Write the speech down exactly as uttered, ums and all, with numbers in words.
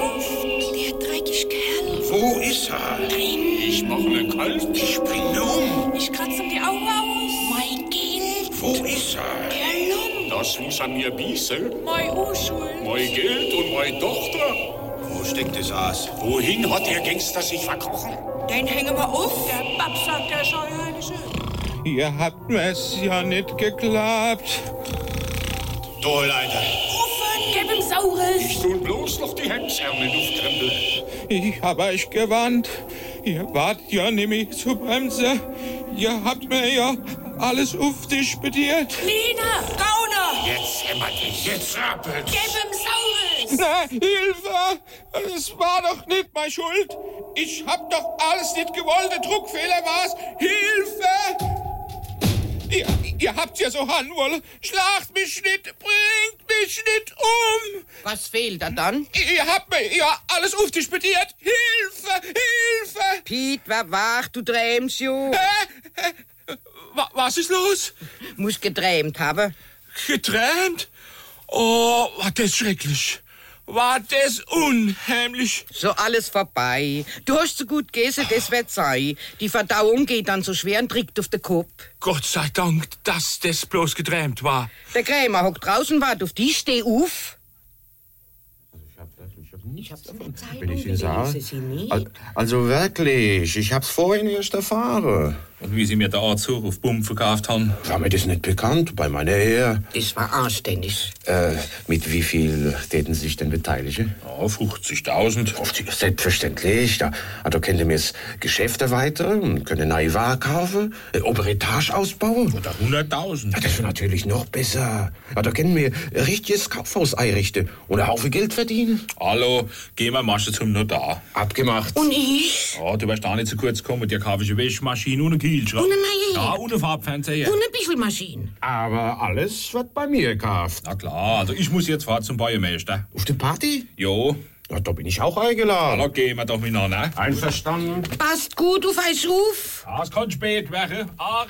Schuft. Der dreckige Kerl. Wo ist er? Nein. Ich mach ne kalt. Ich bring ne um. Ich kratze ihm die Augen aus. Mein Geld. Wo ist er? Der Lump. Das muss an mir biesen. Mein Unschuld. Mein Geld und meine Tochter. Wo steckt das Aas? Wohin hat der Gangster sich verkrochen? Den hängen wir auf. Der Bab sagt, der sei heilige. Ihr habt mir's ja nicht geglaubt. Du, Leiter. Offen, gib ihm Saures. Ich tue bloß noch die Hemdsärmel aufkrempeln. Ich hab euch gewarnt. Ihr wart ja nämlich zu bremsen. Ihr habt mir ja alles aufdisputiert. Lina, Gauner. Jetzt hämmert dich. Jetzt rappelt. Gib ihm Saures. Na, Hilfe! Es war doch nicht meine Schuld. Ich hab doch alles nicht gewollt. Der Druckfehler war's. Hilfe! Ihr, ihr habt's ja so handeln wollen. Schlagt mich nicht, bringt mich nicht um. Was fehlt da dann? Ihr habt mir ja alles aufdisputiert. Hilfe, Hilfe! Piet, war wach, du träumst jo. Hä? Hä? Wa- Was ist los? Muss geträumt haben. Geträumt? Oh, war das schrecklich. War das unheimlich. So alles vorbei. Du hast so gut gegessen, das wird sein. Die Verdauung geht dann so schwer und trägt auf den Kopf. Gott sei Dank, dass das bloß geträumt war. Der Krämer hockt draußen, wart auf dich, steh auf. Ich hab's Wenn ich ihn sah. Al- Also wirklich, ich hab's vorhin erst erfahren. Und wie Sie mir den Arzt hoch auf Bumm verkauft haben? War mir das nicht bekannt bei meiner Ehe? Das war anständig. Äh, mit wie viel täten Sie sich denn beteiligen? Ja, fünfzigtausend. Selbstverständlich. Da, da könnt ihr mir das Geschäft erweitern und können neue Ware kaufen, äh, obere Etage ausbauen. Oder hunderttausend. Ja, das wäre natürlich noch besser. Ja, da können wir ein richtiges Kaufhaus einrichten und ein Haufen Geld verdienen. Hallo, gehen wir Masche zum Notar. Abgemacht. Und ich? Ja, du wirst da nicht zu kurz kommen. Dir kaufe ich eine Wäschmaschine und einen Kühlschrank. Und eine neue. Ja, und einen Farbfernseher. Und eine Büchelmaschine. Aber alles wird bei mir gekauft. Na klar, also ich muss jetzt fahren zum Bäuermeister. Auf die Party? Jo, Ja, da bin ich auch eingeladen. da gehen wir doch miteinander. Einverstanden. Passt gut auf euch auf. Ja, es kann spät werden. Ari!